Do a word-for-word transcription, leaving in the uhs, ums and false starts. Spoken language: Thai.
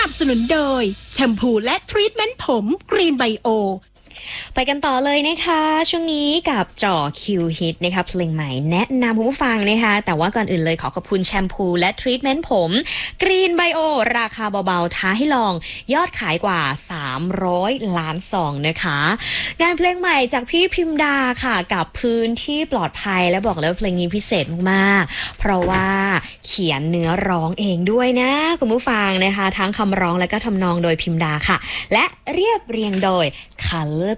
บสนุนโดยแชมพูและทรีทเมนต์ผมกรีนไบโอไปกันต่อเลยนะคะช่วงนี้กับจ่อคิวฮิตนะคะเพลงใหม่แนะนำคุณผู้ฟังนะคะแต่ว่าก่อนอื่นเลยขอขอบคุณแชมพูและทรีทเมนต์ผมกรีนไบโอราคาเบาๆท้าให้ลองยอดขายกว่าสามร้อยล้านซองนะคะงานเพลงใหม่จากพี่พิมดาค่ะกับพื้นที่ปลอดภัยและบอกเลยว่าเพลงนี้พิเศษมากๆเพราะว่าเขียนเนื้อร้องเองด้วยนะคุณผู้ฟังนะคะทั้งคำร้องและก็ทำนองโดยพิมดาค่ะและเรียบเรียงโดย Color